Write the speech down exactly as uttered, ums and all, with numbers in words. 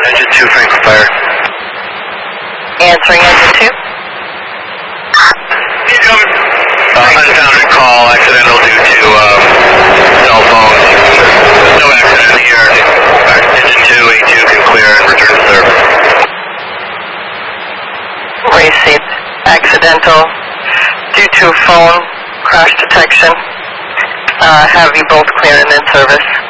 Engine two, Franklin Fire. Answering engine two. Keep coming. Uh, unfounded call, accidental due to uh, cell phone. No accident here. Engine two, A two can clear and return to service. Received. Accidental due to phone crash detection. Uh, have you both clear and in service.